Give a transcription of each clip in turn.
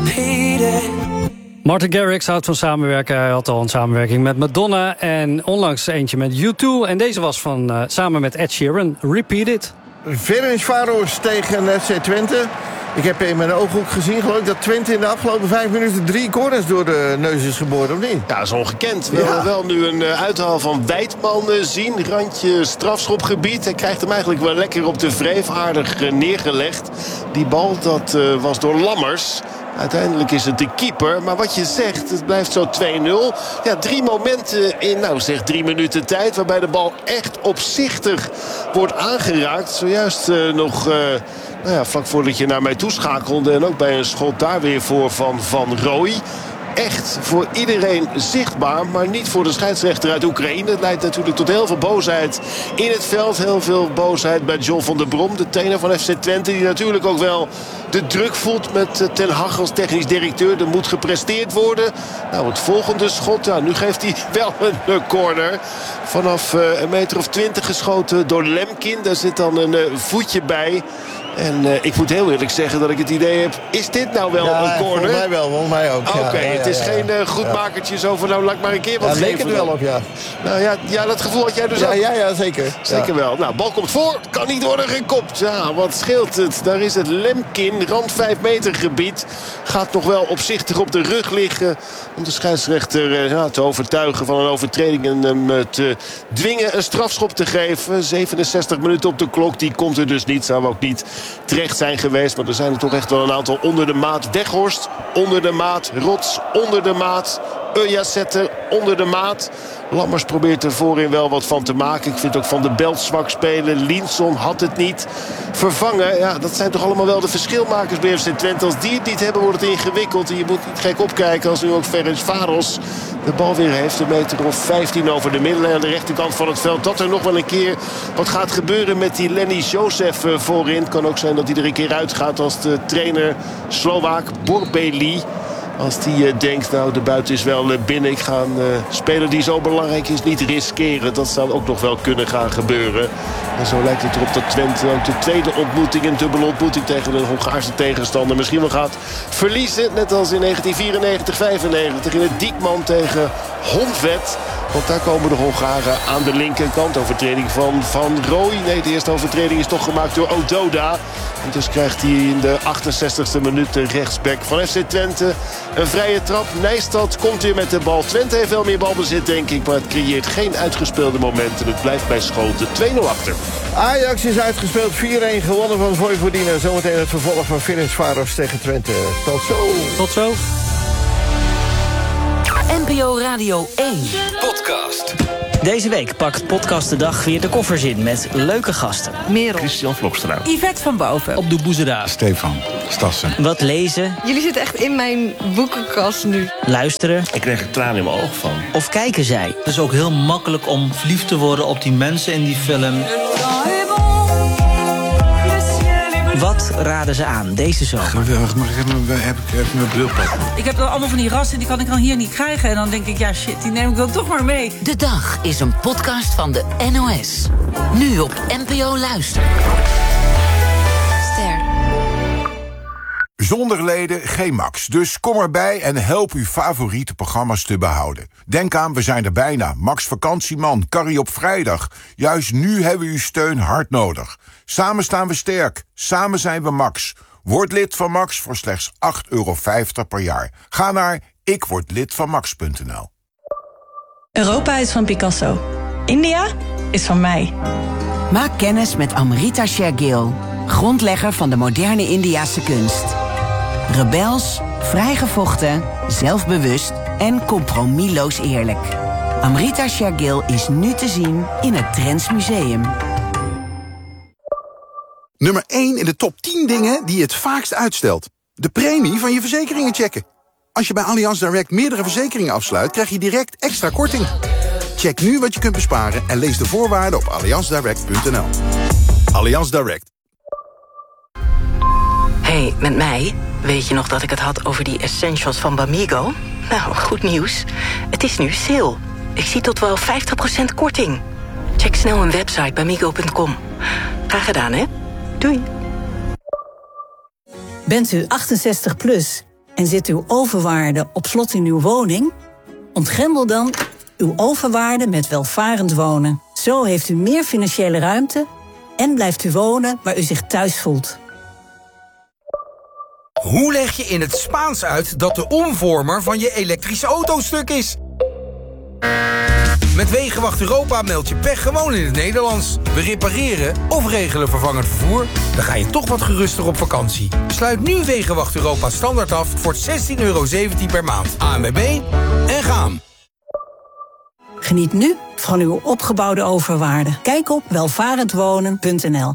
repeat it. Martin Garrix houdt van samenwerken. Hij had al een samenwerking met Madonna en onlangs eentje met U2. En deze was van samen met Ed Sheeran, Repeat It. Ferencváros tegen FC Twente. Ik heb in mijn ooghoek gezien, geloof ik, dat Twente in de afgelopen 5 minuten 3 corners door de neus is geboord, of niet? Ja, dat is ongekend. We hebben wel nu een uithaal van Wijtman zien. Randje strafschopgebied. Hij krijgt hem eigenlijk wel lekker op de wreef, aardig neergelegd. Die bal, dat was door Lammers. Uiteindelijk is het de keeper. Maar wat je zegt, het blijft zo 2-0. Ja, 3 momenten in, 3 minuten tijd, waarbij de bal echt opzichtig wordt aangeraakt. Zojuist nog... vlak voordat je naar mij toeschakelde. En ook bij een schot daar weer voor van Rooij. Echt voor iedereen zichtbaar, maar niet voor de scheidsrechter uit Oekraïne. Het leidt natuurlijk tot heel veel boosheid in het veld. Heel veel boosheid bij John van der Brom, de trainer van FC Twente. Die natuurlijk ook wel de druk voelt met Ten Hag als technisch directeur. Er moet gepresteerd worden. Nou, het volgende schot, nu geeft hij wel een corner. Vanaf een meter of 20 geschoten door Lemkin. Daar zit dan een voetje bij. En ik moet heel eerlijk zeggen dat ik het idee heb... is dit nou wel een corner? Volgens mij wel, volgens mij ook. Oké, het is geen goedmakertje zo van... laat ik maar een keer wat geven. Leek het wel op, ja. Nou ja, dat gevoel had jij dus ook. Ja, zeker. Zeker wel. Nou, bal komt voor. Kan niet worden gekopt. Ja, wat scheelt het? Daar is het Lemkin. Rand 5 meter gebied. Gaat nog wel opzichtig op de rug liggen. Om de scheidsrechter te overtuigen van een overtreding. En hem te dwingen een strafschop te geven. 67 minuten op de klok. Die komt er dus niet. Zou ook niet terecht zijn geweest. Maar er zijn er toch echt wel een aantal onder de maat. Weghorst onder de maat. Rots onder de maat. Ujazette onder de maat. Lammers probeert er voorin wel wat van te maken. Ik vind ook Van de Belt zwak spelen. Linson had het niet. Vervangen, ja, dat zijn toch allemaal wel de verschilmakers bij FC Twente. Als die het niet hebben, wordt het ingewikkeld. En je moet niet gek opkijken als nu ook Ferencváros de bal weer heeft. Een meter of 15 over de middenlijn aan de rechterkant van het veld. Dat er nog wel een keer wat gaat gebeuren met die Lenny Joseph voorin. Het kan ook zijn dat hij er een keer uitgaat als de trainer Slovaak Borbeli. Als die denkt, de buiten is wel binnen. Ik ga een speler die zo belangrijk is niet riskeren. Dat zou ook nog wel kunnen gaan gebeuren. En zo lijkt het erop dat Twente ook de tweede ontmoeting... een dubbele ontmoeting tegen een Hongaarse tegenstander... misschien wel gaat verliezen. Net als in 1994-95 in het Diekman tegen Honvéd. Want daar komen de Hongaren aan de linkerkant. Overtreding van Rooij. Nee, de eerste overtreding is toch gemaakt door Ododa. En dus krijgt hij in de 68e minuut de rechtsback van FC Twente een vrije trap. Nijstad komt weer met de bal. Twente heeft wel meer balbezit, denk ik. Maar het creëert geen uitgespeelde momenten. Het blijft bij Schoten 2-0 achter. Ajax is uitgespeeld. 4-1 gewonnen van Vojvodina. Zometeen het vervolg van Ferencváros tegen Twente. Tot zo. Tot zo. NPO Radio 1 Podcast. Deze week pakt Podcast de Dag weer de koffers in met leuke gasten. Merel. Christian Vlokstra. Yvette van Boven. Op de Boezeraar. Stefan Stassen. Wat lezen. Jullie zitten echt in mijn boekenkast nu. Luisteren. Ik kreeg er tranen in mijn ogen van. Of kijken zij. Het is ook heel makkelijk om verliefd te worden op die mensen in die film. Wat raden ze aan deze zomer? Geweldig, maar heb ik mijn bril pakken? Ik heb dan allemaal van die rassen, die kan ik dan hier niet krijgen. En dan denk ik, ja shit, die neem ik dan toch maar mee. De Dag is een podcast van de NOS. Nu op NPO Luister. Ster. Zonder leden geen Max. Dus kom erbij en help uw favoriete programma's te behouden. Denk aan, we zijn er bijna. Max Vakantieman, Carrie op vrijdag. Juist nu hebben we uw steun hard nodig. Samen staan we sterk. Samen zijn we Max. Word lid van Max voor slechts €8,50 per jaar. Ga naar ikwordlidvanmax.nl. Europa is van Picasso. India is van mij. Maak kennis met Amrita Shergill, grondlegger van de moderne Indiase kunst. Rebels, vrijgevochten, zelfbewust en compromisloos eerlijk. Amrita Shergill is nu te zien in het Trends Museum. Nummer 1 in de top 10 dingen die je het vaakst uitstelt. De premie van je verzekeringen checken. Als je bij Allianz Direct meerdere verzekeringen afsluit, krijg je direct extra korting. Check nu wat je kunt besparen en lees de voorwaarden op allianzdirect.nl. Allianz Direct. Hey, met mij? Weet je nog dat ik het had over die essentials van Bamigo? Nou, goed nieuws. Het is nu sale. Ik zie tot wel 50% korting. Check snel een website bamigo.com. Graag gedaan, hè? Doei. Bent u 68 plus En zit uw overwaarde op slot in uw woning? Ontgrendel dan uw overwaarde met welvarend wonen. Zo heeft u meer financiële ruimte en blijft u wonen waar u zich thuis voelt. Hoe leg je in het Spaans uit dat de omvormer van je elektrische auto stuk is? Met Wegenwacht Europa meld je pech gewoon in het Nederlands. We repareren of regelen vervangend vervoer. Dan ga je toch wat geruster op vakantie. Sluit nu Wegenwacht Europa standaard af voor €16,17 per maand. ANWB en gaan. Geniet nu van uw opgebouwde overwaarde. Kijk op welvarendwonen.nl.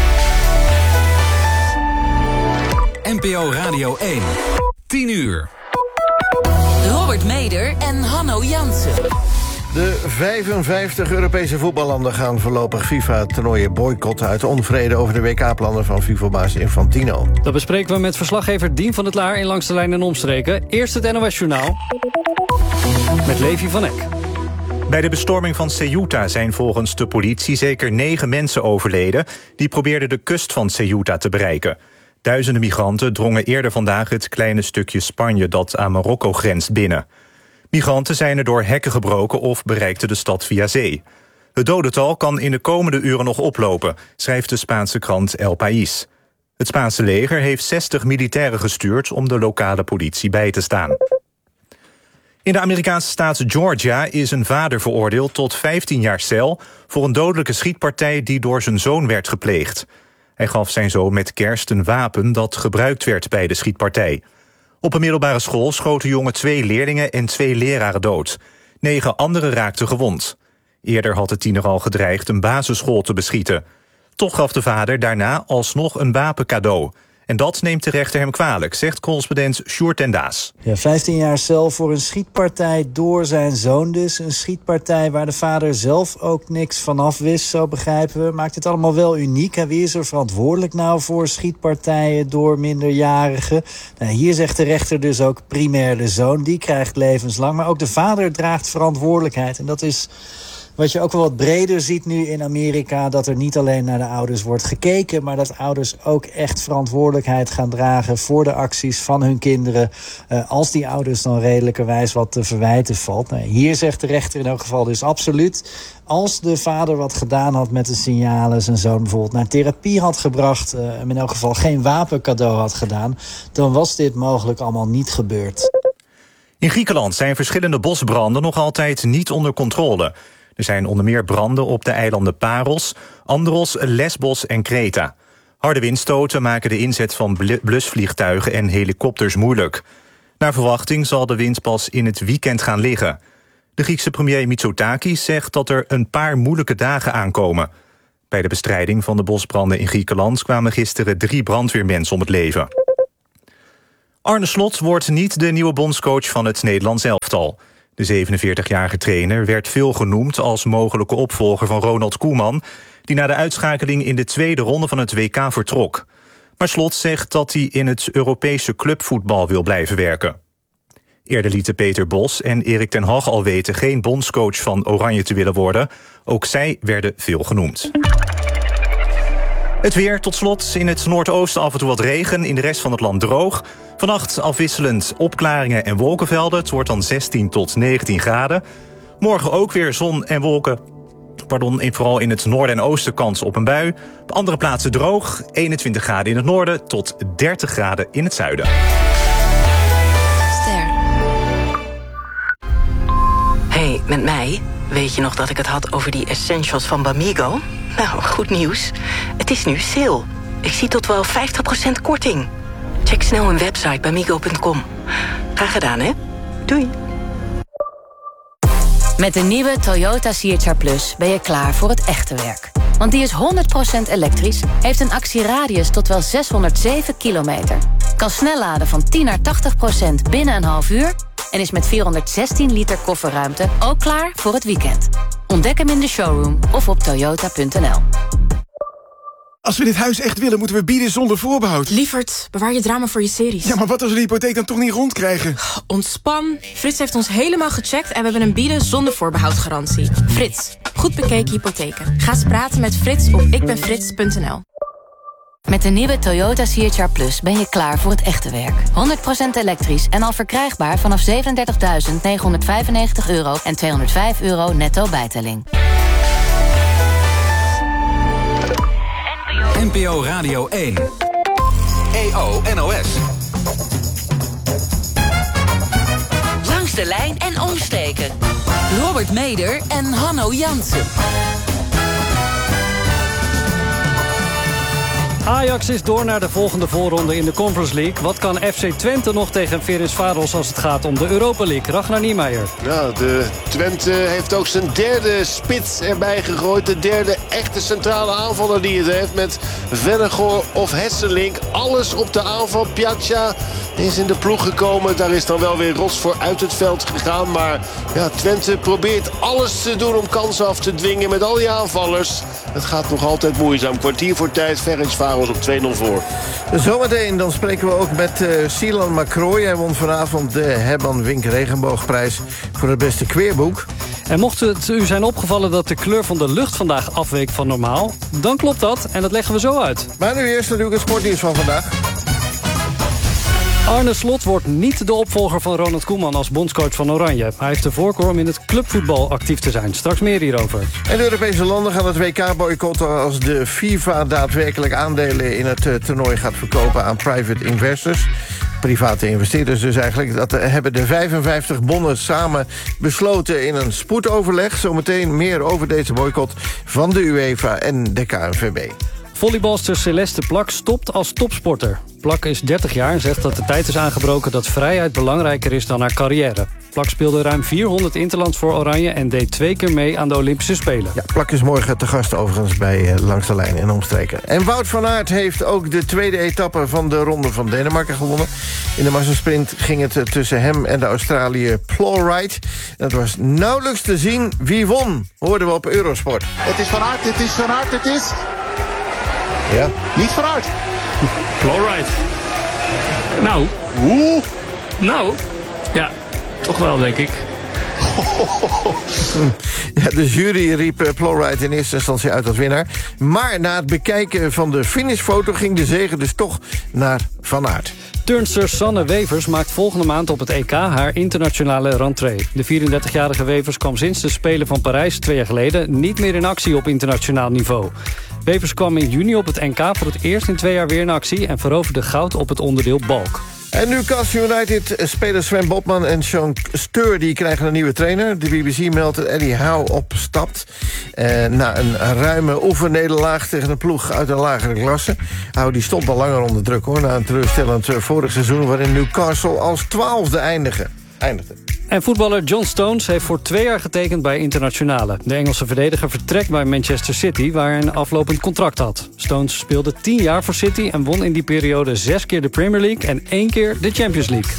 NPO Radio 1. 10 uur. Robert Meder en Hanno Jansen. De 55 Europese voetballanden gaan voorlopig FIFA-toernooien boycotten uit onvrede over de WK-plannen van FIFA-baas Infantino. Dat bespreken we met verslaggever Dien van het Laar in Langs de Lijn en Omstreken. Eerst het NOS-journaal met Levi van Eck. Bij de bestorming van Ceuta zijn volgens de politie zeker 9 mensen overleden. Die probeerden de kust van Ceuta te bereiken. Duizenden migranten drongen eerder vandaag het kleine stukje Spanje dat aan Marokko grenst binnen. Migranten zijn er door hekken gebroken of bereikten de stad via zee. Het dodental kan in de komende uren nog oplopen, schrijft de Spaanse krant El País. Het Spaanse leger heeft 60 militairen gestuurd om de lokale politie bij te staan. In de Amerikaanse staat Georgia is een vader veroordeeld tot 15 jaar cel voor een dodelijke schietpartij die door zijn zoon werd gepleegd. Hij gaf zijn zoon met kerst een wapen dat gebruikt werd bij de schietpartij. Op een middelbare school schoten de jongen 2 leerlingen en 2 leraren dood. 9 anderen raakten gewond. Eerder had de tiener al gedreigd een basisschool te beschieten. Toch gaf de vader daarna alsnog een wapen cadeau. En dat neemt de rechter hem kwalijk, zegt correspondent Sjoerd ten Daas. Ja, 15 jaar cel voor een schietpartij door zijn zoon dus. Een schietpartij waar de vader zelf ook niks vanaf wist, zo begrijpen we. Maakt het allemaal wel uniek. En wie is er verantwoordelijk nou voor schietpartijen door minderjarigen? Nou, hier zegt de rechter dus ook primair de zoon. Die krijgt levenslang. Maar ook de vader draagt verantwoordelijkheid. En dat is wat je ook wel wat breder ziet nu in Amerika, dat er niet alleen naar de ouders wordt gekeken, maar dat ouders ook echt verantwoordelijkheid gaan dragen voor de acties van hun kinderen, als die ouders dan redelijkerwijs wat te verwijten valt. Nou, hier zegt de rechter in elk geval dus absoluut, als de vader wat gedaan had met de signalen, zijn zoon bijvoorbeeld naar therapie had gebracht, in elk geval geen wapencadeau had gedaan, dan was dit mogelijk allemaal niet gebeurd. In Griekenland zijn verschillende bosbranden nog altijd niet onder controle. Er zijn onder meer branden op de eilanden Paros, Andros, Lesbos en Kreta. Harde windstoten maken de inzet van blusvliegtuigen en helikopters moeilijk. Naar verwachting zal de wind pas in het weekend gaan liggen. De Griekse premier Mitsotakis zegt dat er een paar moeilijke dagen aankomen. Bij de bestrijding van de bosbranden in Griekenland kwamen gisteren 3 brandweermensen om het leven. Arne Slot wordt niet de nieuwe bondscoach van het Nederlands elftal. De 47-jarige trainer werd veel genoemd als mogelijke opvolger van Ronald Koeman, die na de uitschakeling in de tweede ronde van het WK vertrok. Maar Slot zegt dat hij in het Europese clubvoetbal wil blijven werken. Eerder lieten Peter Bos en Erik ten Hag al weten geen bondscoach van Oranje te willen worden. Ook zij werden veel genoemd. Het weer tot slot. In het noordoosten af en toe wat regen. In de rest van het land droog. Vannacht afwisselend opklaringen en wolkenvelden. Het wordt dan 16 tot 19 graden. Morgen ook weer zon en wolken. Vooral in het noorden en oosten kans op een bui. Op andere plaatsen droog. 21 graden in het noorden tot 30 graden in het zuiden. Hey, met mij? Weet je nog dat ik het had over die essentials van Bamigo? Nou, goed nieuws. Het is nu sale. Ik zie tot wel 50% korting. Check snel hun website bamigo.com. Graag gedaan, hè? Doei. Met de nieuwe Toyota CHR Plus ben je klaar voor het echte werk. Want die is 100% elektrisch, heeft een actieradius tot wel 607 kilometer... kan snel laden van 10 naar 80% binnen een half uur... en is met 416 liter kofferruimte ook klaar voor het weekend. Ontdek hem in de showroom of op toyota.nl. Als we dit huis echt willen, moeten we bieden zonder voorbehoud. Lievert, bewaar je drama voor je series. Ja, maar wat als we de hypotheek dan toch niet rondkrijgen? Ontspan. Frits heeft ons helemaal gecheckt en we hebben een bieden zonder voorbehoud garantie. Frits, goed bekeken hypotheken. Ga eens praten met Frits op ikbenfrits.nl. Met de nieuwe Toyota CHR Plus ben je klaar voor het echte werk. 100% elektrisch en al verkrijgbaar vanaf €37.995 en €205 netto bijtelling. NPO Radio 1. EO NOS. Langs de lijn en omsteken. Robert Meder en Hanno Jansen. Ajax is door naar de volgende voorronde in de Conference League. Wat kan FC Twente nog tegen Ferencvaros als het gaat om de Europa League? Ragnar Niemeyer. Ja, de Twente heeft ook zijn derde spits erbij gegooid. De derde echte centrale aanvaller die het heeft met Vennegoor of Hesselink. Alles op de aanval. Piazza is in de ploeg gekomen. Daar is dan wel weer rots voor uit het veld gegaan. Maar ja, Twente probeert alles te doen om kansen af te dwingen met al die aanvallers. Het gaat nog altijd moeizaam. Kwartier voor tijd. Ferencvaros op 2-0 voor. Zometeen dan spreken we ook met Silan Macroy. Hij won vanavond de Herman Wink Regenboogprijs voor het beste queerboek. En mocht het u zijn opgevallen dat de kleur van de lucht vandaag afweek van normaal, dan klopt dat en dat leggen we zo uit. Maar nu eerst natuurlijk het sportnieuws van vandaag. Arne Slot wordt niet de opvolger van Ronald Koeman als bondscoach van Oranje. Hij heeft de voorkeur om in het clubvoetbal actief te zijn. Straks meer hierover. En de Europese landen gaan het WK boycotten als de FIFA daadwerkelijk aandelen in het toernooi gaat verkopen aan private investors. Private investeerders dus eigenlijk. Dat hebben de 55 bonden samen besloten in een spoedoverleg. Zometeen meer over deze boycott van de UEFA en de KNVB. Volleybalster Celeste Plak stopt als topsporter. Plak is 30 jaar en zegt dat de tijd is aangebroken dat vrijheid belangrijker is dan haar carrière. Plak speelde ruim 400 interlands voor Oranje en deed 2 keer mee aan de Olympische Spelen. Ja, Plak is morgen te gast overigens bij Langs de Lijn in omstreken. En Wout van Aert heeft ook de tweede etappe van de Ronde van Denemarken gewonnen. In de massasprint ging het tussen hem en de Australiër Plowright. Dat was nauwelijks te zien wie won, hoorden we op Eurosport. Het is Van Aert, het is Van Aert, het is... Ja. Niet Van Aert. Plowright. Nou, ja, toch wel, denk ik. Ja, de jury riep Plowright in eerste instantie uit als winnaar. Maar na het bekijken van de finishfoto ging de zege dus toch naar Van Aert. Turnster Sanne Wevers maakt volgende maand op het EK haar internationale rentree. De 34-jarige Wevers kwam sinds de Spelen van Parijs 2 jaar geleden niet meer in actie op internationaal niveau. Wevers kwam in juni op het NK voor het eerst in 2 jaar weer in actie en veroverde goud op het onderdeel balk. En Newcastle United-spelers Sven Botman en Sean Steur die krijgen een nieuwe trainer. De BBC meldt dat Eddie Howe opstapt. Na een ruime oefennederlaag tegen een ploeg uit een lagere klasse. Howe die stond al langer onder druk hoor. Na een teleurstellend vorig seizoen waarin Newcastle als 12e eindigde. En voetballer John Stones heeft voor 2 jaar getekend bij Internationale. De Engelse verdediger vertrekt bij Manchester City, waar hij een aflopend contract had. Stones speelde 10 jaar voor City en won in die periode 6 keer de Premier League en 1 keer de Champions League.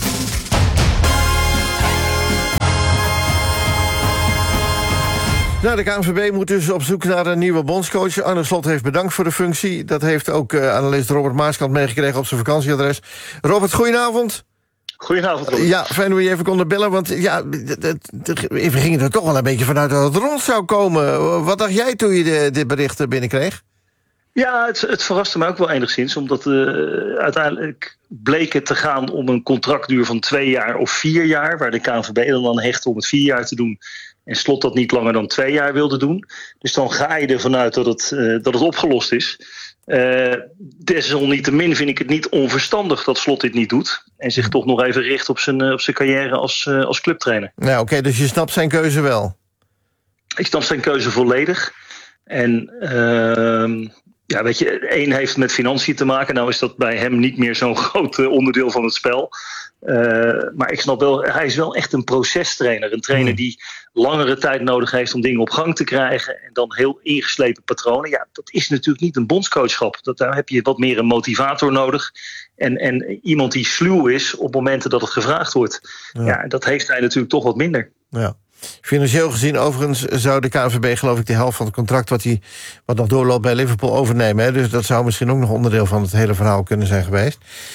Nou, de KNVB moet dus op zoek naar een nieuwe bondscoach. Arne Slot heeft bedankt voor de functie. Dat heeft ook analist Robert Maaskant meegekregen op zijn vakantieadres. Robert, goedenavond. Goedenavond, Robert. Ja, fijn dat we je even konden bellen, want ja, we gingen er toch wel een beetje vanuit dat het rond zou komen. Wat dacht jij toen je dit bericht binnenkreeg? Ja, het verraste me ook wel enigszins, omdat uiteindelijk bleek het te gaan om een contractduur van 2 jaar of 4 jaar, waar de KNVB dan hechtte om het 4 jaar te doen en Slot dat niet langer dan 2 jaar wilde doen. Dus dan ga je ervan uit dat het opgelost is. Desalniettemin vind ik het niet onverstandig dat Slot dit niet doet en zich toch nog even richt op zijn carrière als clubtrainer. Nou, oké, dus je snapt zijn keuze wel? Ik snap zijn keuze volledig. En ja, weet je, 1 heeft met financiën te maken. Nou is dat bij hem niet meer zo'n groot onderdeel van het spel. Maar ik snap wel, hij is wel echt een procestrainer. Een trainer die langere tijd nodig heeft om dingen op gang te krijgen. En dan heel ingeslepen patronen. Ja, dat is natuurlijk niet een bondscoachschap. Daar heb je wat meer een motivator nodig. En iemand die sluw is op momenten dat het gevraagd wordt. Ja, dat heeft hij natuurlijk toch wat minder. Ja. Financieel gezien overigens zou de KNVB geloof ik de helft van het contract wat nog doorloopt bij Liverpool overnemen. Hè? Dus dat zou misschien ook nog onderdeel van het hele verhaal kunnen zijn geweest.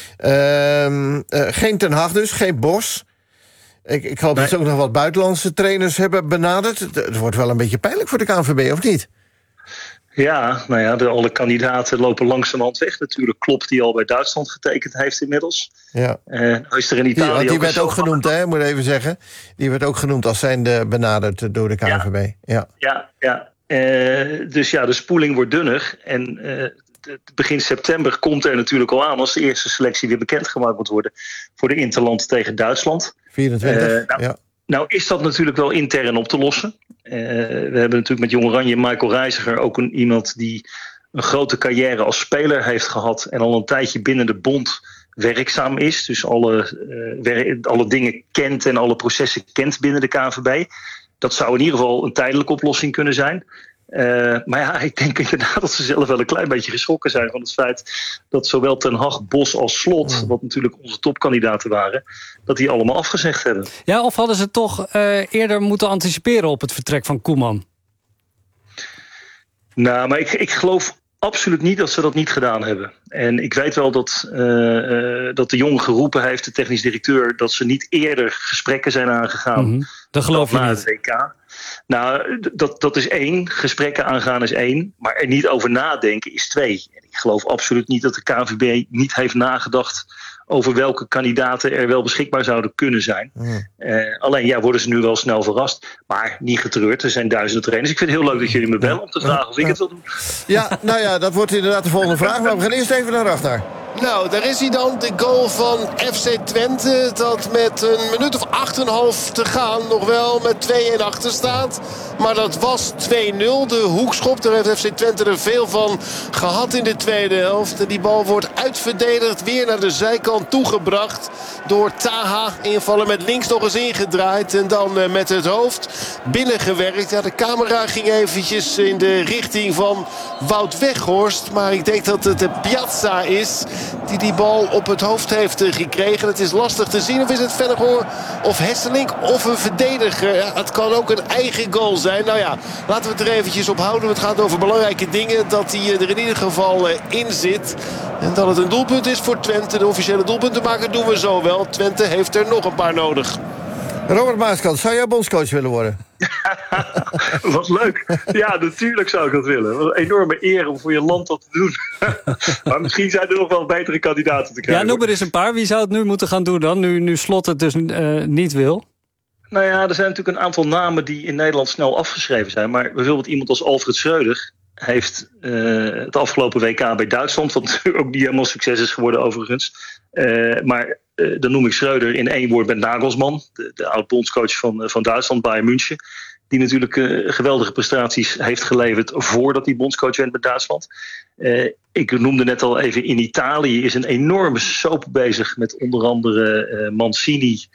Geen Ten Hag dus, geen Bos. Ik geloof dat ze ook nog wat buitenlandse trainers hebben benaderd. Het wordt wel een beetje pijnlijk voor de KNVB, of niet? Ja, nou ja, alle kandidaten lopen langzamerhand weg. Natuurlijk Klopp, die al bij Duitsland getekend heeft inmiddels. Ja. Is er in Italië die werd ook genoemd, hè, moet ik even zeggen. Die werd ook genoemd als zijnde benaderd door de KNVB. Ja. Dus ja, de spoeling wordt dunner. En begin september komt er natuurlijk al aan als de eerste selectie weer bekendgemaakt moet worden voor de Interland tegen Duitsland. 24, ja. Nou is dat natuurlijk wel intern op te lossen. We hebben natuurlijk met Jong Oranje Michael Reiziger ook iemand die een grote carrière als speler heeft gehad en al een tijdje binnen de bond werkzaam is. Dus alle dingen kent en alle processen kent binnen de KNVB. Dat zou in ieder geval een tijdelijke oplossing kunnen zijn. Maar ja, ik denk inderdaad dat ze zelf wel een klein beetje geschrokken zijn van het feit dat zowel Ten Hag, Bos als Slot, wat natuurlijk onze topkandidaten waren, dat die allemaal afgezegd hebben. Ja, of hadden ze toch eerder moeten anticiperen op het vertrek van Koeman? Nou, maar ik geloof absoluut niet dat ze dat niet gedaan hebben. En ik weet wel dat de Jong geroepen heeft, de technisch directeur, dat ze niet eerder gesprekken zijn aangegaan. Dat geloof je na niet. Het WK. Nou, dat is 1. Gesprekken aangaan is 1. Maar er niet over nadenken is 2. En ik geloof absoluut niet dat de KNVB niet heeft nagedacht over welke kandidaten er wel beschikbaar zouden kunnen zijn. Alleen worden ze nu wel snel verrast. Maar niet getreurd, er zijn duizenden trainers. Ik vind het heel leuk dat jullie me bellen om te vragen of ik het wil doen. Ja, nou ja, dat wordt inderdaad de volgende vraag. Maar we gaan eerst even naar Ragnar. Nou, daar is hij dan, de goal van FC Twente. Dat met een minuut of 8,5 te gaan nog wel met 2-1 achter staat. Maar dat was 2-0. De hoekschop, daar heeft FC Twente er veel van gehad in de tweede helft. En die bal wordt uitverdedigd, weer naar de zijkant toegebracht door Taha. Invallen met links nog eens ingedraaid. En dan met het hoofd binnengewerkt. Ja, de camera ging eventjes in de richting van Wout Weghorst. Maar ik denk dat het de Piazza is die bal op het hoofd heeft gekregen. Het is lastig te zien. Of is het Vennegoor of Hesselink of een verdediger? Ja, het kan ook een eigen goal zijn. Nou ja, laten we het er eventjes op houden. Het gaat over belangrijke dingen. Dat hij er in ieder geval in zit. En dat het een doelpunt is voor Twente. De officiële doelpuntenmaker doen we zo wel. Twente heeft er nog een paar nodig. Robert Maaskant, zou jij bondscoach willen worden? Wat leuk. Ja, natuurlijk zou ik dat willen. Wat een enorme eer om voor je land dat te doen. Maar misschien zijn er nog wel betere kandidaten te krijgen. Ja, noem er eens een paar. Wie zou het nu moeten gaan doen dan? Nu Slot het dus niet wil. Nou ja, er zijn natuurlijk een aantal namen die in Nederland snel afgeschreven zijn. Maar bijvoorbeeld iemand als Alfred Schreuder heeft het afgelopen WK bij Duitsland, wat natuurlijk ook niet helemaal succes is geworden overigens. Maar dan noem ik Schreuder in 1 woord met Nagelsman, de oud-bondscoach van Duitsland, Bayern München. Die natuurlijk geweldige prestaties heeft geleverd voordat hij bondscoach werd bij Duitsland. Ik noemde net al even, in Italië is een enorme soap bezig met onder andere Mancini.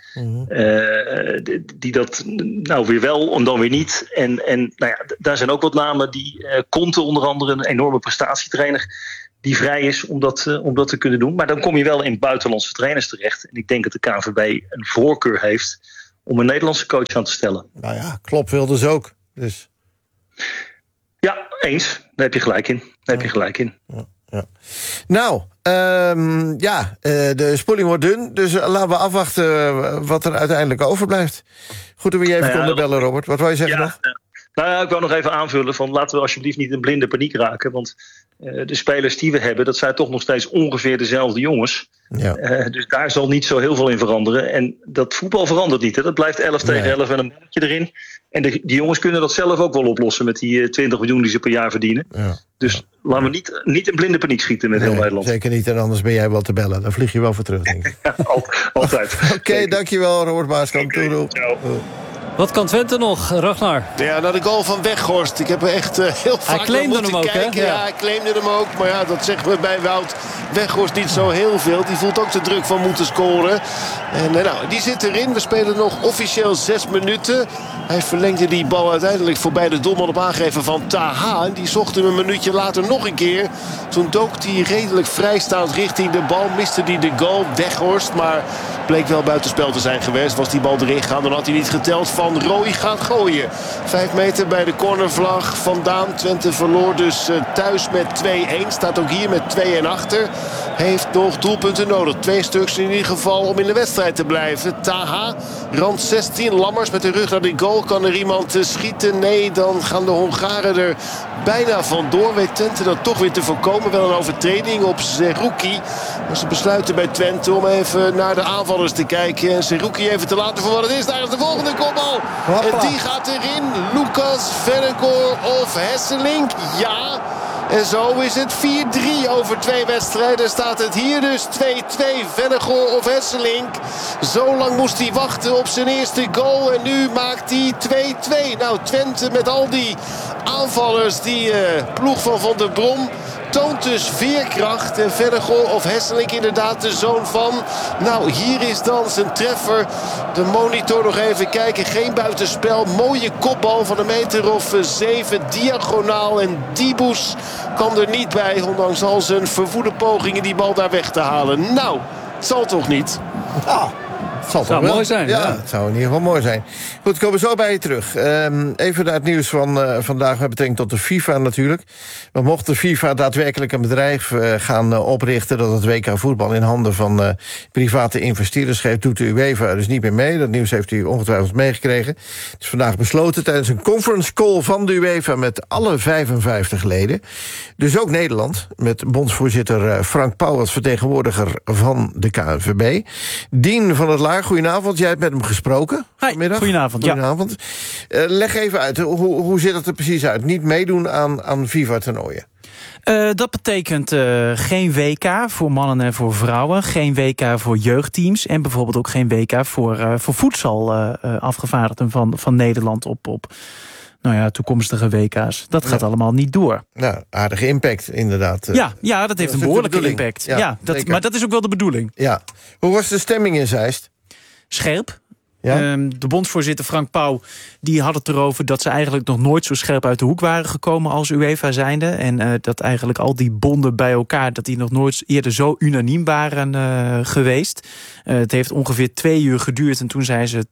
Die dat nou weer wel en dan weer niet. En nou ja, daar zijn ook wat namen. Conte onder andere, een enorme prestatietrainer die vrij is om dat te kunnen doen. Maar dan kom je wel in buitenlandse trainers terecht. En ik denk dat de KNVB een voorkeur heeft om een Nederlandse coach aan te stellen. Nou ja, Klopp wilde ze ook. Dus. Ja, eens. Daar heb je gelijk in. Ja. Nou, de spoeling wordt dun. Dus laten we afwachten wat er uiteindelijk overblijft. Goed dat we je even konden bellen, Robert. Wat wou je zeggen nog? Nou ja, ik wil nog even aanvullen van laten we alsjeblieft niet in blinde paniek raken. Want de spelers die we hebben, dat zijn toch nog steeds ongeveer dezelfde jongens. Ja. Dus daar zal niet zo heel veel in veranderen. En dat voetbal verandert niet. Hè. Dat blijft 11 tegen 11 en een balletje erin. En die jongens kunnen dat zelf ook wel oplossen met die 20 miljoen die ze per jaar verdienen. Ja. Dus laten we niet in blinde paniek schieten met heel Nederland. Zeker niet, en anders ben jij wel te bellen. Dan vlieg je wel voor terug, denk ik. Ja, altijd. Oké, dankjewel Robert Maaskant. Ciao. Wat kan Twente nog, Ragnar? Ja, naar de goal van Weghorst. Ik heb er echt heel vaak naar moeten kijken. Ja, hij claimde hem ook. Maar ja, dat zeggen we bij Wout Weghorst niet zo heel veel. Die voelt ook de druk van moeten scoren. En nou, die zit erin. We spelen nog officieel 6 minuten. Hij verlengde die bal uiteindelijk voorbij de doelman op aangeven van Taha. Die zocht hem een minuutje later nog een keer. Toen dook hij redelijk vrijstaand richting de bal. Miste hij de goal, Weghorst. Maar bleek wel buitenspel te zijn geweest. Was die bal erin gegaan, dan had hij niet geteld van Van Rooij gaat gooien. 5 meter bij de cornervlag vandaan. Twente verloor dus thuis met 2-1. Staat ook hier met 2-1 achter. Heeft nog doelpunten nodig. 2 stuks in ieder geval om in de wedstrijd te blijven. Taha, rand 16. Lammers met de rug naar de goal. Kan er iemand schieten? Nee, dan gaan de Hongaren er bijna vandoor. Weet Twente dat toch weer te voorkomen. Wel een overtreding op Zerouki. Maar ze besluiten bij Twente om even naar de aanvallers te kijken. En Zerouki even te laten voor wat het is. Daar is de volgende kopbal. En die gaat erin. Lucas, Vennegoor of Hesselink. Ja. En zo is het 4-3 over 2 wedstrijden. Staat het hier dus 2-2. Vennegoor of Hesselink. Zo lang moest hij wachten op zijn eerste goal. En nu maakt hij 2-2. Nou, Twente met al die aanvallers. Die ploeg van Van der Brom toont dus veerkracht. En Vennegoor of Hesselink inderdaad de zoon van. Nou, hier is dan zijn treffer. De monitor nog even kijken. Geen buitenspel. Mooie kopbal van een meter of 7. Diagonaal. En Diebus kwam er niet bij. Ondanks al zijn verwoede pogingen die bal daar weg te halen. Nou, het zal toch niet. Het zou mooi zijn. Ja, het zou in ieder geval mooi zijn. Goed, komen we zo bij je terug. Even naar het nieuws van vandaag met betrekking tot de FIFA natuurlijk. Want mocht de FIFA daadwerkelijk een bedrijf gaan oprichten dat het WK voetbal in handen van private investeerders geeft, doet de UEFA dus niet meer mee. Dat nieuws heeft u ongetwijfeld meegekregen. Het is vandaag besloten tijdens een conference call van de UEFA met alle 55 leden. Dus ook Nederland, met bondsvoorzitter Frank Pauw als vertegenwoordiger van de KNVB. Dien van het Laar, goedenavond. Jij hebt met hem gesproken vanmiddag. Goedenavond. Goedenavond. Ja. Leg even uit, hoe ziet het er precies uit? Niet meedoen aan FIFA-toernooien? Dat betekent geen WK voor mannen en voor vrouwen. Geen WK voor jeugdteams. En bijvoorbeeld ook geen WK voor voedsel afgevaardigden van Nederland op toekomstige WK's. Dat gaat allemaal niet door. Nou, aardige impact inderdaad. Ja, dat heeft een behoorlijke impact. Maar dat is ook wel de bedoeling. Ja. Hoe was de stemming in Zeist? Scherp. Ja? De bondsvoorzitter Frank Pauw die had het erover dat ze eigenlijk nog nooit zo scherp uit de hoek waren gekomen als UEFA zijnde. En dat eigenlijk al die bonden bij elkaar, dat die nog nooit eerder zo unaniem waren geweest. Het heeft ongeveer 2 uur geduurd en toen zijn ze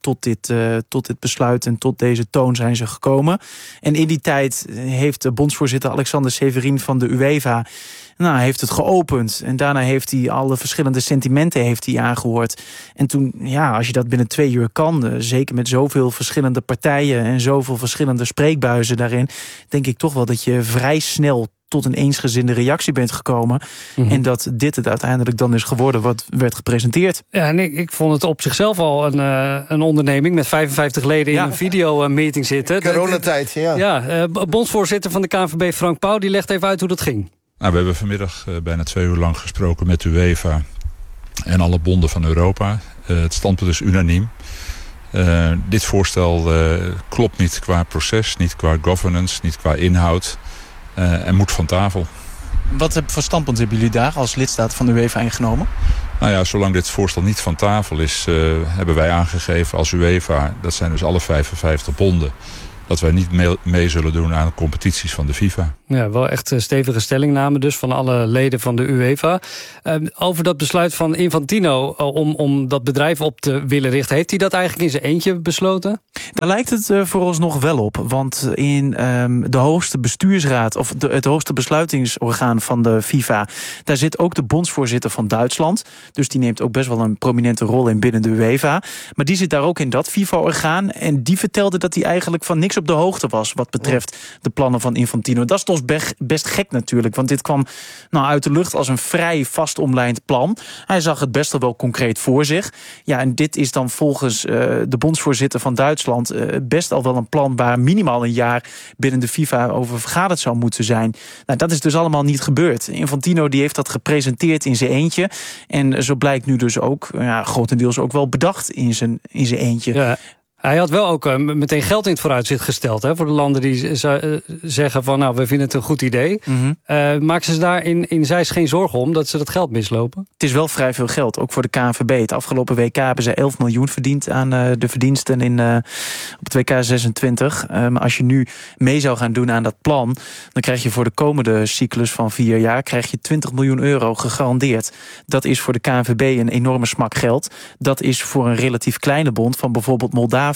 tot dit besluit en tot deze toon zijn ze gekomen. En in die tijd heeft de bondsvoorzitter Alexander Severin van de UEFA heeft het geopend. En daarna heeft hij alle verschillende sentimenten aangehoord. En toen, als je dat binnen 2 uur kan, zeker met zoveel verschillende partijen en zoveel verschillende spreekbuizen daarin, denk ik toch wel dat je vrij snel tot een eensgezinde reactie bent gekomen. Mm-hmm. En dat dit het uiteindelijk dan is geworden wat werd gepresenteerd. Ja, en ik vond het op zichzelf al een onderneming met 55 leden in een videomeeting zitten. Coronatijd, bondsvoorzitter van de KNVB Frank Pauw, die legt even uit hoe dat ging. Nou, we hebben vanmiddag bijna 2 uur lang gesproken met de UEFA en alle bonden van Europa. Het standpunt is unaniem. Dit voorstel klopt niet qua proces, niet qua governance, niet qua inhoud. En moet van tafel. Wat voor standpunt hebben jullie daar als lidstaat van de UEFA ingenomen? Nou ja, zolang dit voorstel niet van tafel is, hebben wij aangegeven als UEFA, dat zijn dus alle 55 bonden, dat wij niet mee zullen doen aan competities van de FIFA. Ja, wel echt stevige stellingname dus van alle leden van de UEFA. Over dat besluit van Infantino om dat bedrijf op te willen richten, heeft hij dat eigenlijk in zijn eentje besloten? Daar lijkt het vooralsnog wel op. Want in de hoogste bestuursraad, of het hoogste besluitingsorgaan van de FIFA, daar zit ook de bondsvoorzitter van Duitsland. Dus die neemt ook best wel een prominente rol in binnen de UEFA. Maar die zit daar ook in dat FIFA-orgaan. En die vertelde dat hij eigenlijk van niks op de hoogte was wat betreft de plannen van Infantino. Dat is toch best gek natuurlijk, want dit kwam uit de lucht als een vrij vast omlijnd plan. Hij zag het best wel concreet voor zich. Ja, en dit is dan volgens de bondsvoorzitter van Duitsland best al wel een plan waar minimaal een jaar binnen de FIFA over vergaderd zou moeten zijn. Nou, dat is dus allemaal niet gebeurd. Infantino die heeft dat gepresenteerd in zijn eentje. En zo blijkt nu dus ook, grotendeels ook wel bedacht in zijn eentje. Ja. Hij had wel ook meteen geld in het vooruitzicht gesteld, voor de landen die zeggen van we vinden het een goed idee. Mm-hmm. Maken ze daar in Zeist geen zorgen om dat ze dat geld mislopen? Het is wel vrij veel geld, ook voor de KNVB. Het afgelopen WK hebben ze 11 miljoen verdiend aan de verdiensten op het WK 26. Maar als je nu mee zou gaan doen aan dat plan, dan krijg je voor de komende cyclus van 4 jaar krijg je 20 miljoen euro gegarandeerd. Dat is voor de KNVB een enorme smak geld. Dat is voor een relatief kleine bond van bijvoorbeeld Moldavië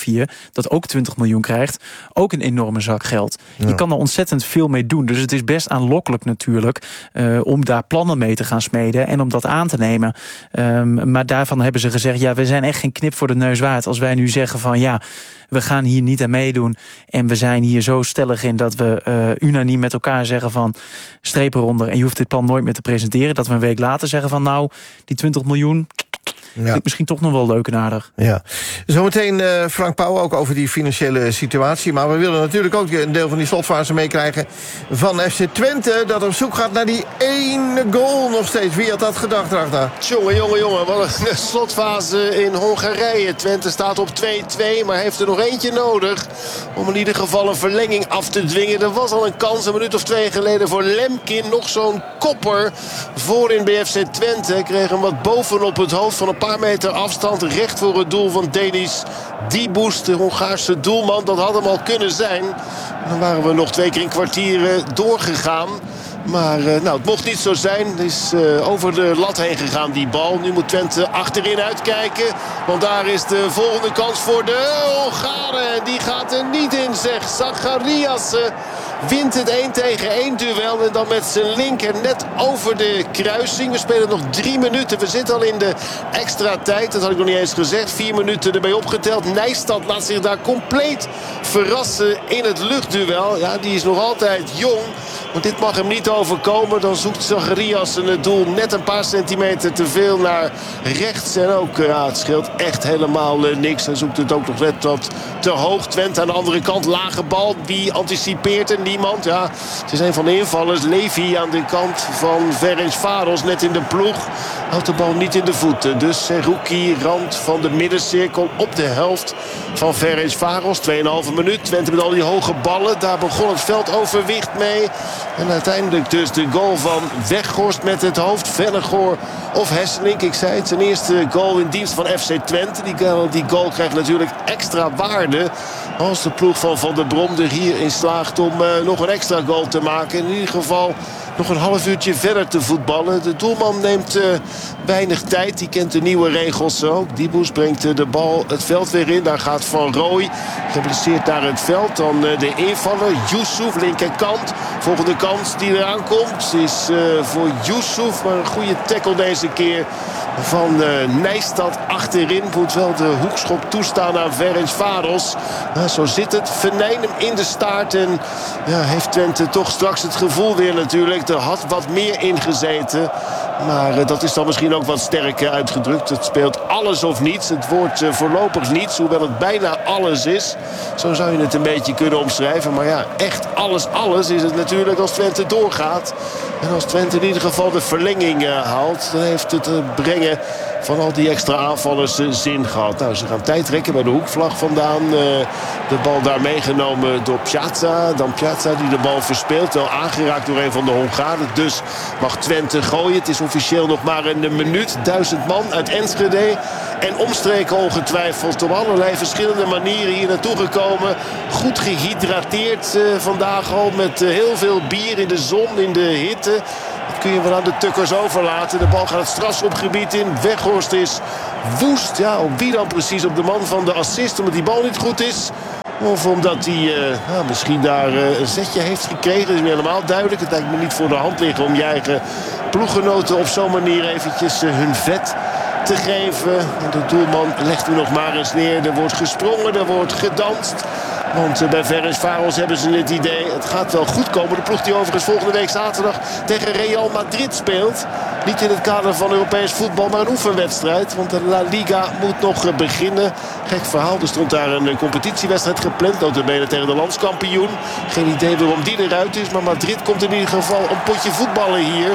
Servië, dat ook 20 miljoen krijgt, ook een enorme zak geld. Ja. Je kan er ontzettend veel mee doen. Dus het is best aanlokkelijk natuurlijk om daar plannen mee te gaan smeden en om dat aan te nemen. Maar daarvan hebben ze gezegd, ja, we zijn echt geen knip voor de neus waard. Als wij nu zeggen van ja, we gaan hier niet aan meedoen en we zijn hier zo stellig in dat we unaniem met elkaar zeggen van streep eronder en je hoeft dit plan nooit meer te presenteren. Dat we een week later zeggen van nou, die 20 miljoen... Ja. Misschien toch nog wel leuk en aardig. Ja. Zometeen Frank Pauw ook over die financiële situatie. Maar we willen natuurlijk ook een deel van die slotfase meekrijgen van FC Twente, dat op zoek gaat naar die ene goal nog steeds. Wie had dat gedacht, Ragnar? Jongen. Wat een slotfase in Hongarije. Twente staat op 2-2, maar heeft er nog eentje nodig om in ieder geval een verlenging af te dwingen. Er was al een kans een minuut of 2 geleden voor Lemkin. Nog zo'n kopper voorin bij FC Twente. Kreeg hem wat bovenop het hoofd van een paar meter afstand, recht voor het doel van Denis Dibus, de Hongaarse doelman. Dat had hem al kunnen zijn. Dan waren we nog 2 keer in kwartier doorgegaan. Maar het mocht niet zo zijn. Het is over de lat heen gegaan, die bal. Nu moet Twente achterin uitkijken. Want daar is de volgende kans voor de Hongaren. Die gaat er niet in, zeg. Zacharias wint het 1-tegen-1 duel. En dan met zijn linker net over de kruising. We spelen nog 3 minuten. We zitten al in de extra tijd. Dat had ik nog niet eens gezegd. 4 minuten erbij opgeteld. Nijstad laat zich daar compleet verrassen in het luchtduel. Ja, die is nog altijd jong. Want dit mag hem niet overkomen. Dan zoekt Zacharias het doel net een paar centimeter te veel naar rechts. En ook, het scheelt echt helemaal niks. Hij zoekt het ook nog net wat te hoog. Twente aan de andere kant, lage bal. Wie anticipeert er? Niemand. Ja, het is een van de invallers. Levy aan de kant van Ferencváros, net in de ploeg. Houdt de bal niet in de voeten. Dus Seruki, rand van de middencirkel op de helft van Ferencváros. 2,5 minuut. Twente met al die hoge ballen. Daar begon het veldoverwicht mee. En uiteindelijk dus de goal van Weghorst met het hoofd. Vennegoor of Hesselink. Ik zei het, zijn eerste goal in dienst van FC Twente. Die goal krijgt natuurlijk extra waarde als de ploeg van Van der Brom er hierin slaagt om nog een extra goal te maken. In ieder geval nog een half uurtje verder te voetballen. De doelman neemt weinig tijd. Die kent de nieuwe regels ook. Dibus brengt de bal het veld weer in. Daar gaat Van Rooij geblesseerd naar het veld. Dan de invaller. Yusuf, linkerkant. Volgende kans die eraan komt is voor Yusuf. Maar een goede tackle deze keer van Nijstad achterin. Moet wel de hoekschop toestaan aan Ferencváros. Zo zit het. Venijn hem in de staart. En heeft Twente toch straks het gevoel weer natuurlijk. Er had wat meer ingezeten. Maar dat is dan misschien ook wat sterker uitgedrukt. Het speelt alles of niets. Het wordt voorlopig niets, hoewel het bijna alles is. Zo zou je het een beetje kunnen omschrijven. Maar ja, echt alles is het natuurlijk als Twente doorgaat. En als Twente in ieder geval de verlenging haalt, dan heeft het brengen van al die extra aanvallers zin gehad. Nou, ze gaan tijd trekken bij de hoekvlag vandaan. De bal daar meegenomen door Piazza. Dan Piazza die de bal verspeelt. Wel aangeraakt door een van de Hongaren. Dus mag Twente gooien. Het is officieel nog maar een minuut. 1000 man uit Enschede. En omstreken ongetwijfeld op allerlei verschillende manieren hier naartoe gekomen. Goed gehydrateerd vandaag al. Met heel veel bier in de zon, in de hitte. Dat kun je wel aan de tukkers overlaten. De bal gaat het strafschopgebied in. Weghorst is woest. Ja, op wie dan precies? Op de man van de assist, omdat die bal niet goed is. Of omdat hij misschien daar een zetje heeft gekregen. Dat is niet helemaal duidelijk. Het lijkt me niet voor de hand liggen om je eigen ploeggenoten op zo'n manier eventjes hun vet te geven. En de doelman legt nu nog maar eens neer. Er wordt gesprongen, er wordt gedanst. Want bij Ferencváros hebben ze het idee, het gaat wel goed komen. De ploeg die overigens volgende week zaterdag tegen Real Madrid speelt. Niet in het kader van Europees voetbal, maar een oefenwedstrijd. Want de La Liga moet nog beginnen. Gek verhaal, er stond daar een competitiewedstrijd gepland. Notabene tegen de landskampioen. Geen idee waarom die eruit is. Maar Madrid komt in ieder geval een potje voetballen hier.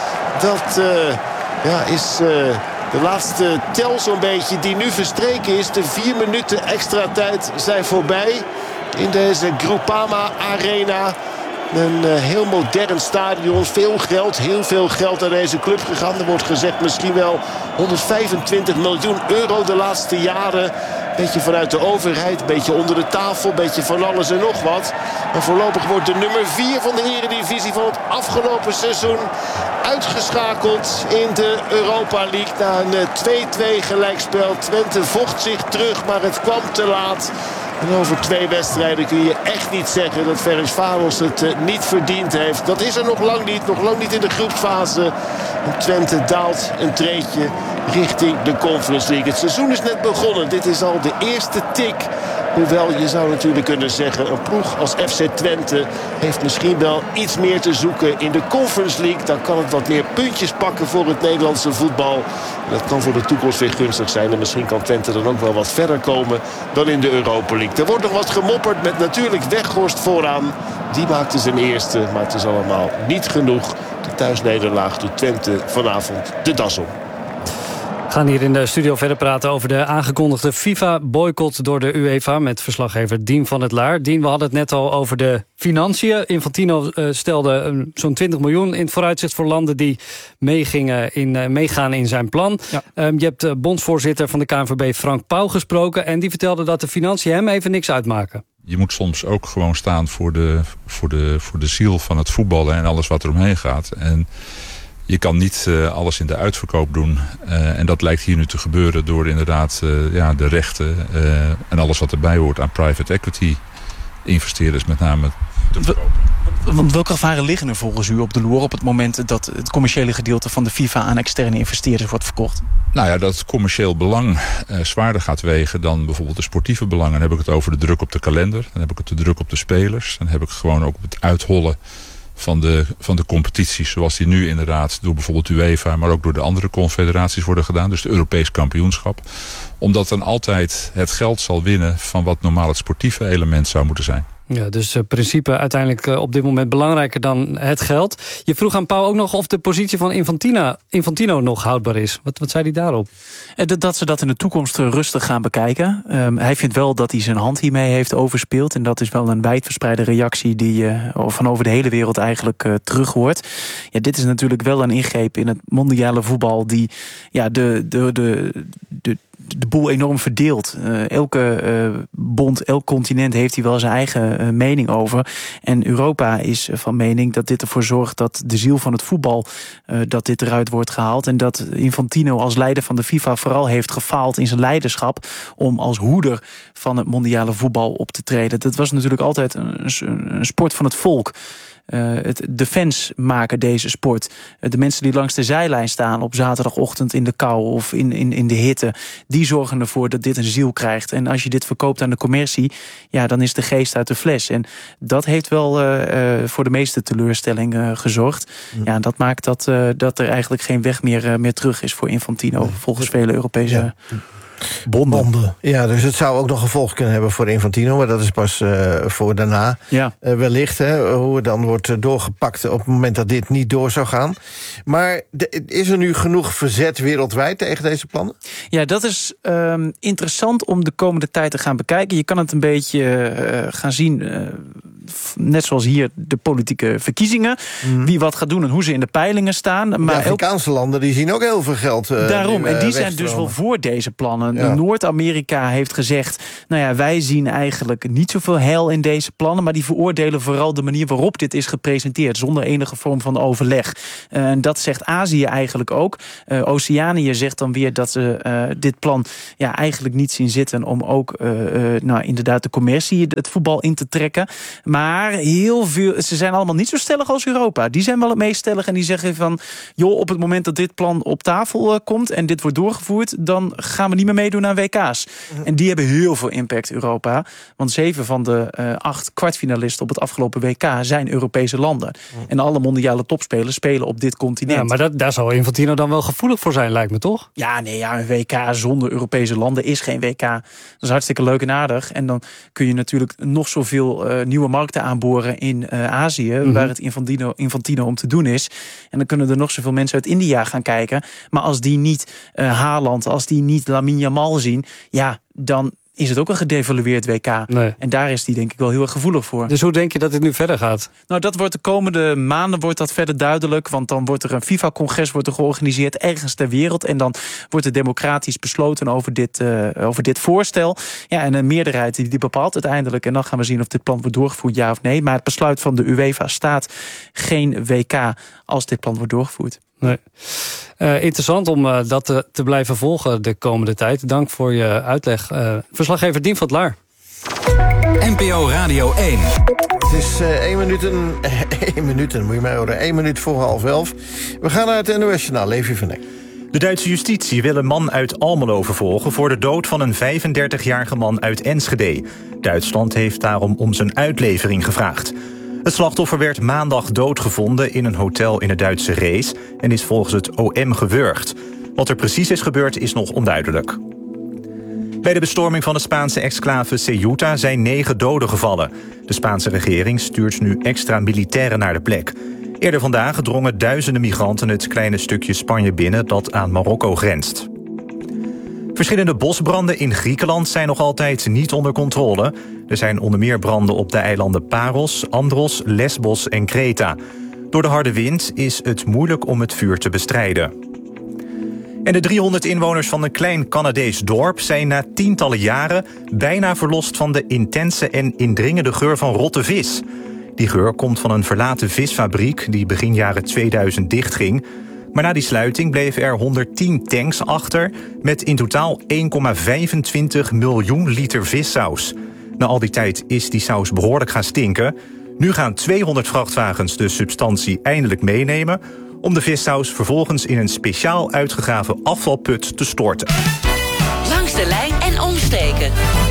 Dat is de laatste tel zo'n beetje die nu verstreken is. De 4 minuten extra tijd zijn voorbij in deze Groupama Arena. Een heel modern stadion. Heel veel geld naar deze club gegaan. Er wordt gezegd misschien wel 125 miljoen euro de laatste jaren Beetje vanuit de overheid, een beetje onder de tafel, een beetje van alles en nog wat. En voorlopig wordt de nummer 4 van de Eredivisie van het afgelopen seizoen uitgeschakeld in de Europa League. Na een 2-2 gelijkspel. Twente vocht zich terug, maar het kwam te laat. En over 2 wedstrijden kun je echt niet zeggen dat Ferencváros het niet verdiend heeft. Dat is er nog lang niet in de groepsfase. En Twente daalt een treedje richting de Conference League. Het seizoen is net begonnen. Dit is al de eerste tik. Hoewel je zou natuurlijk kunnen zeggen, een ploeg als FC Twente heeft misschien wel iets meer te zoeken in de Conference League. Dan kan het wat meer puntjes pakken voor het Nederlandse voetbal. Dat kan voor de toekomst weer gunstig zijn. En misschien kan Twente dan ook wel wat verder komen dan in de Europa League. Er wordt nog wat gemopperd met natuurlijk Weghorst vooraan. Die maakte zijn eerste, maar het is allemaal niet genoeg. De thuisnederlaag doet Twente vanavond de das om. We gaan hier in de studio verder praten over de aangekondigde FIFA-boycott door de UEFA met verslaggever Dien van het Laar. Dien, we hadden het net al over de financiën. Infantino stelde zo'n 20 miljoen in het vooruitzicht voor landen die meegaan in zijn plan. Ja. Je hebt de bondsvoorzitter van de KNVB Frank Pauw gesproken en die vertelde dat de financiën hem even niks uitmaken. Je moet soms ook gewoon staan voor de ziel van het voetballen en alles wat er omheen gaat. En je kan niet alles in de uitverkoop doen. En dat lijkt hier nu te gebeuren door inderdaad de rechten en alles wat erbij hoort aan private equity investeerders met name te verkopen. Want welke gevaren liggen er volgens u op de loer op het moment dat het commerciële gedeelte van de FIFA aan externe investeerders wordt verkocht? Nou ja, dat het commercieel belang zwaarder gaat wegen dan bijvoorbeeld de sportieve belangen. Dan heb ik het over de druk op de kalender, dan heb ik het de druk op de spelers, dan heb ik gewoon ook het uithollen van de competities zoals die nu inderdaad door bijvoorbeeld UEFA, maar ook door de andere confederaties worden gedaan. Dus de Europees kampioenschap. Omdat dan altijd het geld zal winnen van wat normaal het sportieve element zou moeten zijn. Ja, dus principe uiteindelijk op dit moment belangrijker dan het geld. Je vroeg aan Pauw ook nog of de positie van Infantino nog houdbaar is. Wat zei hij daarop? Dat ze dat in de toekomst rustig gaan bekijken. Hij vindt wel dat hij zijn hand hiermee heeft overspeeld. En dat is wel een wijdverspreide reactie die je van over de hele wereld eigenlijk terug hoort. Ja, dit is natuurlijk wel een ingreep in het mondiale voetbal die de boel enorm verdeelt. Elke bond, elk continent heeft hier wel zijn eigen mening over. En Europa is van mening dat dit ervoor zorgt dat de ziel van het voetbal dat dit eruit wordt gehaald. En dat Infantino als leider van de FIFA vooral heeft gefaald in zijn leiderschap om als hoeder van het mondiale voetbal op te treden. Dat was natuurlijk altijd een sport van het volk. De fans maken deze sport. De mensen die langs de zijlijn staan op zaterdagochtend in de kou of in de hitte, die zorgen ervoor dat dit een ziel krijgt. En als je dit verkoopt aan de commercie, ja, dan is de geest uit de fles. En dat heeft wel voor de meeste teleurstelling gezorgd. Ja, dat maakt dat er eigenlijk geen weg meer terug is voor Infantino, volgens vele Europese bonden. Ja, dus het zou ook nog gevolg kunnen hebben voor Infantino, maar dat is pas voor daarna. Ja. Wellicht, hoe het dan wordt doorgepakt op het moment dat dit niet door zou gaan. Maar is er nu genoeg verzet wereldwijd tegen deze plannen? Ja, dat is interessant om de komende tijd te gaan bekijken. Je kan het een beetje gaan zien, net zoals hier de politieke verkiezingen. Wie wat gaat doen en hoe ze in de peilingen staan. Maar de Afrikaanse landen die zien ook heel veel geld. Daarom, en die zijn dus wel voor deze plannen. Ja. Noord-Amerika heeft gezegd, nou ja, wij zien eigenlijk niet zoveel heil in deze plannen, maar die veroordelen vooral de manier waarop dit is gepresenteerd, zonder enige vorm van overleg. En dat zegt Azië eigenlijk ook. Oceanië zegt dan weer dat ze dit plan eigenlijk niet zien zitten om ook inderdaad de commercie het voetbal in te trekken. Maar heel veel, ze zijn allemaal niet zo stellig als Europa. Die zijn wel het meest stellig en die zeggen van, joh, op het moment dat dit plan op tafel komt en dit wordt doorgevoerd, dan gaan we niet meer meedoen aan WK's. En die hebben heel veel impact, Europa. Want 7 van de 8 kwartfinalisten op het afgelopen WK zijn Europese landen. En alle mondiale topspelers spelen op dit continent. Ja, maar daar zal Infantino dan wel gevoelig voor zijn, lijkt me, toch? Ja, een WK zonder Europese landen is geen WK. Dat is hartstikke leuk en aardig. En dan kun je natuurlijk nog zoveel nieuwe markten aanboren in Azië, waar het Infantino om te doen is. En dan kunnen er nog zoveel mensen uit India gaan kijken. Maar als die niet Haaland, als die niet Lamine Yamal zien, ja, dan is het ook een gedevalueerd WK. Nee. En daar is die denk ik wel heel erg gevoelig voor. Dus hoe denk je dat het nu verder gaat? Nou, dat wordt de komende maanden wordt dat verder duidelijk. Want dan wordt er een FIFA-congres georganiseerd ergens ter wereld. En dan wordt er democratisch besloten over dit voorstel. Ja, en een meerderheid die bepaalt uiteindelijk. En dan gaan we zien of dit plan wordt doorgevoerd, ja of nee. Maar het besluit van de UEFA staat geen WK als dit plan wordt doorgevoerd. Nee. Interessant om dat te blijven volgen de komende tijd. Dank voor je uitleg. Verslaggever Dien van 't Laar. NPO Radio 1. Het is 1 minuut voor 10:30. We gaan naar het NOS-journaal. Levi van Eck. De Duitse justitie wil een man uit Almelo vervolgen voor de dood van een 35-jarige man uit Enschede. Duitsland heeft daarom om zijn uitlevering gevraagd. Het slachtoffer werd maandag doodgevonden in een hotel in het Duitse Rees en is volgens het OM gewurgd. Wat er precies is gebeurd is nog onduidelijk. Bij de bestorming van de Spaanse exclave Ceuta zijn 9 doden gevallen. De Spaanse regering stuurt nu extra militairen naar de plek. Eerder vandaag drongen duizenden migranten het kleine stukje Spanje binnen dat aan Marokko grenst. Verschillende bosbranden in Griekenland zijn nog altijd niet onder controle. Er zijn onder meer branden op de eilanden Paros, Andros, Lesbos en Kreta. Door de harde wind is het moeilijk om het vuur te bestrijden. En de 300 inwoners van een klein Canadees dorp zijn na tientallen jaren bijna verlost van de intense en indringende geur van rotte vis. Die geur komt van een verlaten visfabriek die begin jaren 2000 dichtging. Maar na die sluiting bleven er 110 tanks achter met in totaal 1,25 miljoen liter vissaus. Na al die tijd is die saus behoorlijk gaan stinken. Nu gaan 200 vrachtwagens de substantie eindelijk meenemen om de vissaus vervolgens in een speciaal uitgegraven afvalput te storten. Langs de lijn en omsteken.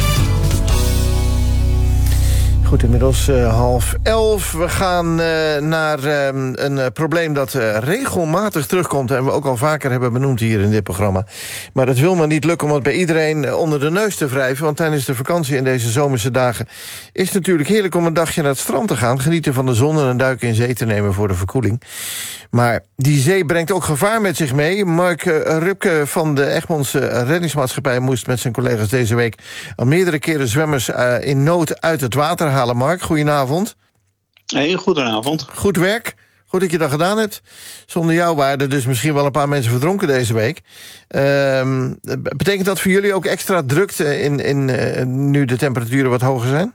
Goed, inmiddels 10:30. We gaan naar een probleem dat regelmatig terugkomt en we ook al vaker hebben benoemd hier in dit programma. Maar het wil maar niet lukken om het bij iedereen onder de neus te wrijven, want tijdens de vakantie in deze zomerse dagen is het natuurlijk heerlijk om een dagje naar het strand te gaan, genieten van de zon en een duik in zee te nemen voor de verkoeling. Maar die zee brengt ook gevaar met zich mee. Mark Rupke van de Egmondse reddingsmaatschappij moest met zijn collega's deze week al meerdere keren zwemmers in nood uit het water halen. Mark, goedenavond. Hey, goedenavond. Goed werk. Goed dat je dat gedaan hebt. Zonder jou waren er dus misschien wel een paar mensen verdronken deze week. Betekent dat voor jullie ook extra drukte nu de temperaturen wat hoger zijn?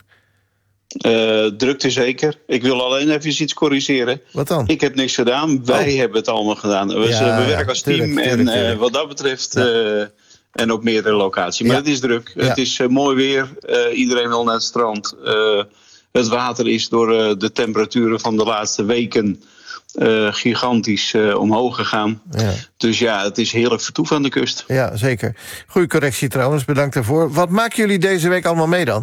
Drukte zeker. Ik wil alleen even iets corrigeren. Wat dan? Ik heb niks gedaan. Wij hebben het allemaal gedaan. We werken als team. Tuurlijk. Wat dat betreft en op meerdere locaties. Maar het is druk. Ja. Het is mooi weer. Iedereen wil naar het strand. Het water is door de temperaturen van de laatste weken gigantisch omhoog gegaan. Ja. Dus ja, het is heerlijk vertoef aan de kust. Ja, zeker. Goeie correctie trouwens. Bedankt daarvoor. Wat maken jullie deze week allemaal mee dan?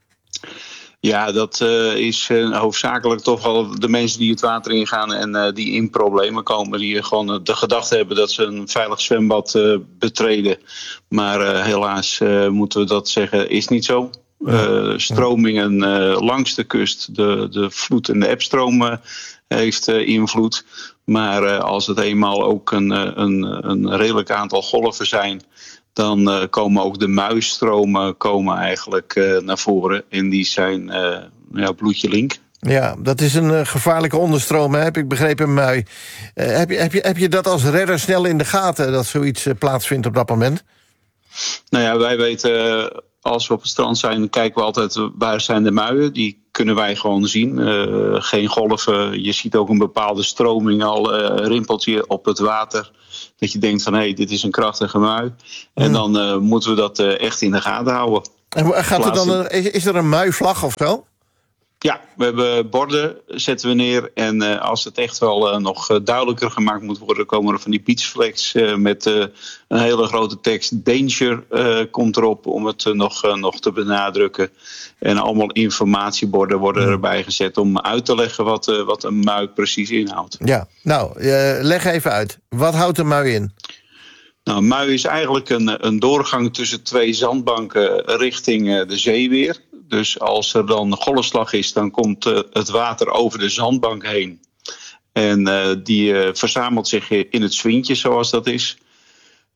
Ja, dat is hoofdzakelijk toch wel de mensen die het water ingaan en die in problemen komen. Die gewoon de gedachte hebben dat ze een veilig zwembad betreden. Maar helaas moeten we dat zeggen, is niet zo. Stromingen langs de kust, de vloed en de ebstroom heeft invloed. Maar als het eenmaal ook een redelijk aantal golven zijn, dan komen ook de muisstromen eigenlijk naar voren. En die zijn bloedje link. Ja, dat is een gevaarlijke onderstroom, heb ik begrepen, mui. Heb je dat als redder snel in de gaten, dat zoiets plaatsvindt op dat moment? Nou ja, wij weten, als we op het strand zijn, kijken we altijd waar zijn de muien. Die kunnen wij gewoon zien. Geen golven. Je ziet ook een bepaalde stroming al, rimpelt je op het water. Dat je denkt van, hé, dit is een krachtige mui. En dan moeten we dat echt in de gaten houden. En is er een muivlag of zo? Ja, we hebben borden, zetten we neer. En als het echt wel nog duidelijker gemaakt moet worden, komen er van die beachflags met een hele grote tekst. Danger komt erop om het nog te benadrukken. En allemaal informatieborden worden erbij gezet om uit te leggen wat een mui precies inhoudt. Ja, nou, leg even uit. Wat houdt een mui in? Nou, een mui is eigenlijk een doorgang tussen twee zandbanken richting de zee weer. Dus als er dan golfslag is, dan komt het water over de zandbank heen. En die verzamelt zich in het zwintje, zoals dat is.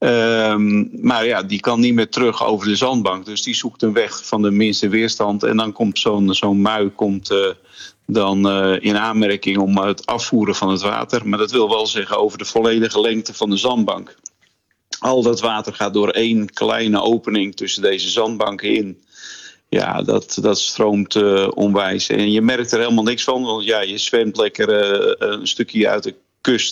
Maar ja, die kan niet meer terug over de zandbank. Dus die zoekt een weg van de minste weerstand. En dan komt zo'n mui dan in aanmerking om het afvoeren van het water. Maar dat wil wel zeggen over de volledige lengte van de zandbank. Al dat water gaat door één kleine opening tussen deze zandbanken in. Ja, dat stroomt onwijs. En je merkt er helemaal niks van. Want ja, je zwemt lekker een stukje uit de kust